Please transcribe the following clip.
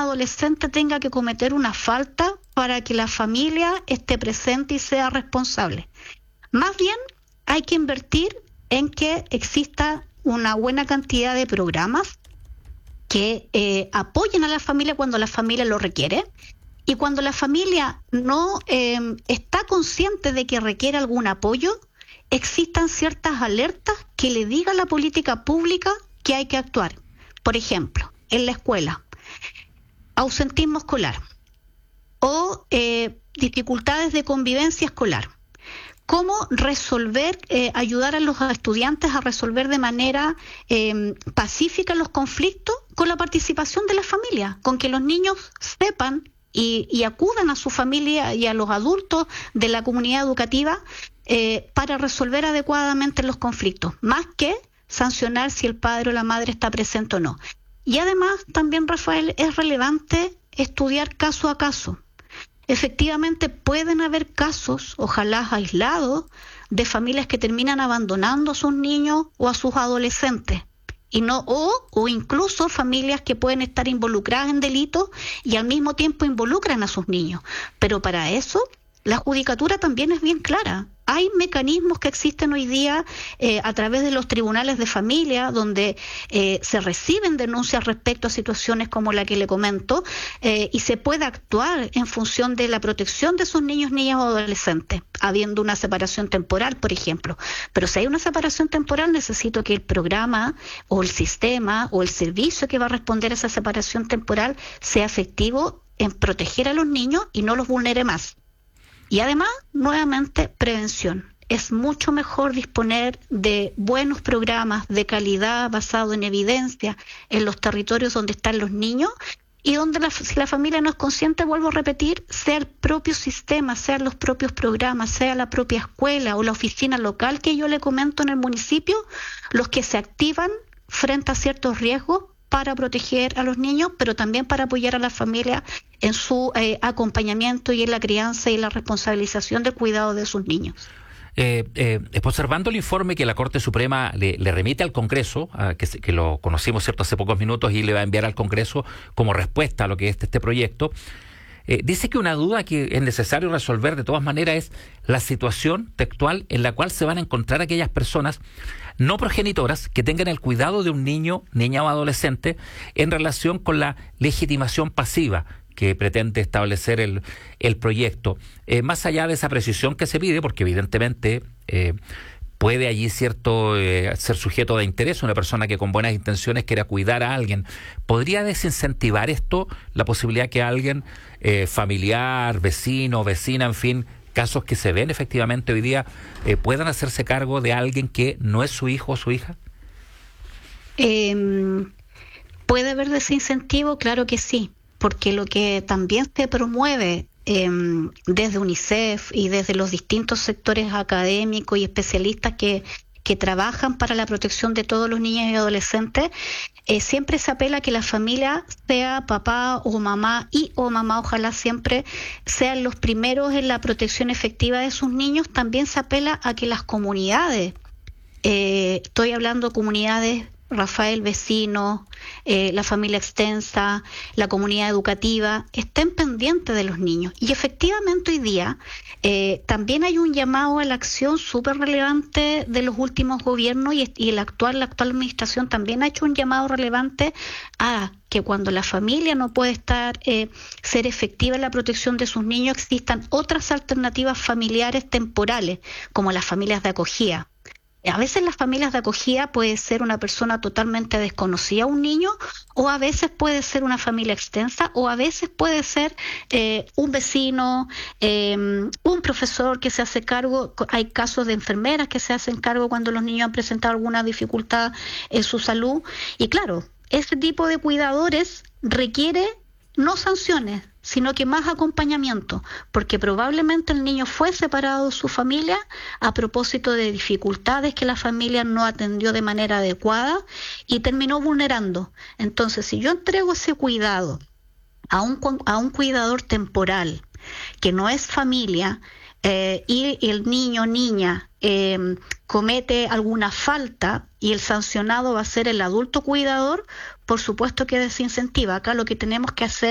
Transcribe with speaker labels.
Speaker 1: adolescente tenga que cometer una falta para que la familia esté presente y sea responsable. Más bien hay que invertir en que exista una buena cantidad de programas que apoyen a la familia cuando la familia lo requiere, y cuando la familia no está consciente de que requiere algún apoyo, existan ciertas alertas que le diga a la política pública que hay que actuar. Por ejemplo, en la escuela, ausentismo escolar o dificultades de convivencia escolar. ¿Cómo resolver, ayudar a los estudiantes a resolver de manera pacífica los conflictos? Con la participación de la familia, con que los niños sepan y acudan a su familia y a los adultos de la comunidad educativa para resolver adecuadamente los conflictos, más que sancionar si el padre o la madre está presente o no. Y además, también, Rafael, es relevante estudiar caso a caso. Efectivamente, pueden haber casos, ojalá aislados, de familias que terminan abandonando a sus niños o a sus adolescentes. O incluso familias que pueden estar involucradas en delitos y al mismo tiempo involucran a sus niños. Pero para eso, la judicatura también es bien clara. Hay mecanismos que existen hoy día a través de los tribunales de familia, donde se reciben denuncias respecto a situaciones como la que le comento, y se puede actuar en función de la protección de esos niños, niñas o adolescentes, habiendo una separación temporal, por ejemplo. Pero si hay una separación temporal, necesito que el programa o el sistema o el servicio que va a responder a esa separación temporal sea efectivo en proteger a los niños y no los vulnere más. Y además, nuevamente, prevención. Es mucho mejor disponer de buenos programas de calidad basado en evidencia en los territorios donde están los niños y donde si la familia no es consciente, vuelvo a repetir, sea el propio sistema, sean los propios programas, sea la propia escuela o la oficina local que yo le comento en el municipio, los que se activan frente a ciertos riesgos para proteger a los niños, pero también para apoyar a la familia en su acompañamiento y en la crianza y la responsabilización del cuidado de sus niños.
Speaker 2: Observando el informe que la Corte Suprema le remite al Congreso, que lo conocimos cierto hace pocos minutos y le va a enviar al Congreso como respuesta a lo que es este proyecto, dice que una duda que es necesario resolver de todas maneras es la situación textual en la cual se van a encontrar aquellas personas no progenitoras que tengan el cuidado de un niño, niña o adolescente en relación con la legitimación pasiva que pretende establecer el proyecto. Más allá de esa precisión que se pide, porque evidentemente puede allí ser sujeto de interés una persona que con buenas intenciones quiera cuidar a alguien, ¿podría desincentivar esto la posibilidad que alguien, familiar, vecino, vecina, en fin, casos que se ven efectivamente hoy día, puedan hacerse cargo de alguien que no es su hijo o su hija?
Speaker 1: ¿Puede haber desincentivo? Claro que sí, porque lo que también se promueve desde UNICEF y desde los distintos sectores académicos y especialistas que trabajan para la protección de todos los niños y adolescentes, siempre se apela a que la familia, sea papá o mamá ojalá siempre sean los primeros en la protección efectiva de sus niños. También se apela a que las comunidades, estoy hablando de comunidades, Rafael, vecinos, la familia extensa, la comunidad educativa, estén pendientes de los niños. Y efectivamente hoy día también hay un llamado a la acción súper relevante de los últimos gobiernos y la actual administración también ha hecho un llamado relevante a que cuando la familia no puede ser efectiva en la protección de sus niños, existan otras alternativas familiares temporales, como las familias de acogida. A veces las familias de acogida puede ser una persona totalmente desconocida a un niño, o a veces puede ser una familia extensa, o a veces puede ser un vecino, un profesor que se hace cargo. Hay casos de enfermeras que se hacen cargo cuando los niños han presentado alguna dificultad en su salud. Y claro, ese tipo de cuidadores requiere no sanciones, sino que más acompañamiento, porque probablemente el niño fue separado de su familia a propósito de dificultades que la familia no atendió de manera adecuada y terminó vulnerando. Entonces, si yo entrego ese cuidado a un cuidador temporal, que no es familia, y el niño o niña comete alguna falta y el sancionado va a ser el adulto cuidador, por supuesto que desincentiva. Acá lo que tenemos que hacer